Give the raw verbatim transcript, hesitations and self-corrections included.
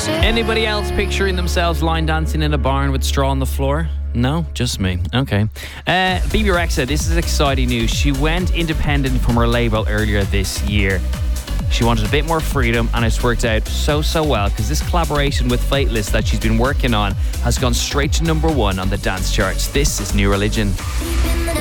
Anybody else picturing themselves line dancing in a barn with straw on the floor? No, just me. Okay. Uh, Bebe Rexha, this is exciting news. She went independent from her label earlier this year. She wanted a bit more freedom, and it's worked out so, so well, because this collaboration with Fateless that she's been working on has gone straight to number one on the dance charts. This is New Religion.